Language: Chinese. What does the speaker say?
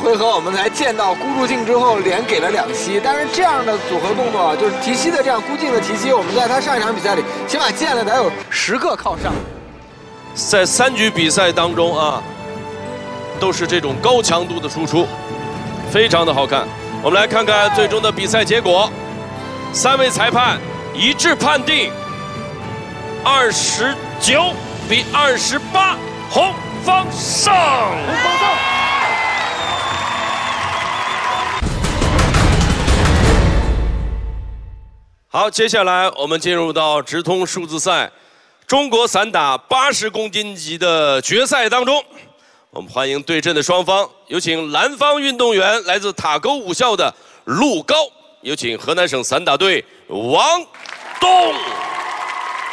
回合我们才见到孤注镜之后连给了2吸，但是这样的组合动作，就是提膝的这样孤镜的提膝，我们在他上一场比赛里起码见了得有10个靠上。 在3局比赛当中啊，都是这种高强度的输出，非常的好看。我们来看看最终的比赛结果，3位裁判一致判定29比28，红方胜。红方胜。好，接下来我们进入到直通数字赛中国散打80公斤级的决赛当中。我们欢迎对阵的双方，有请蓝方运动员来自塔沟武校的陆高，有请河南省散打队王东。